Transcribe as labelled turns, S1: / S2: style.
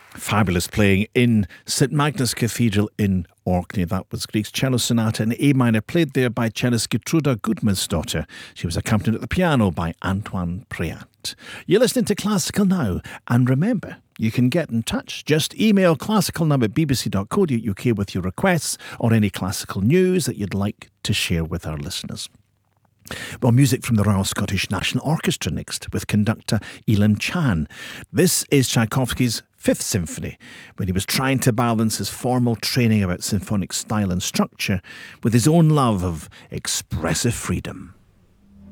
S1: Fabulous playing in St Magnus Cathedral in Orkney. That was Grieg's Cello Sonata in A minor, played there by cellist Gertruda Gudmundsdóttir. She was accompanied at the piano by Antoine Priat. You're listening to Classical Now, and remember, you can get in touch. Just email classicalnow@bbc.co.uk with your requests or any classical news that you'd like to share with our listeners. Well, music from the Royal Scottish National Orchestra next, with conductor Elan Chan. This is Tchaikovsky's Fifth Symphony, when he was trying to balance his formal training about symphonic style and structure with his own love of expressive freedom.